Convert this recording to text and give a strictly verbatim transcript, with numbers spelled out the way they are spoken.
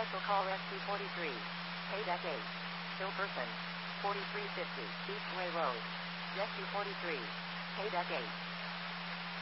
Special call Rescue forty-three. Paydeck eight. Still person. forty-three fifty, Eastway Road. Rescue forty-three. Paydeck eight.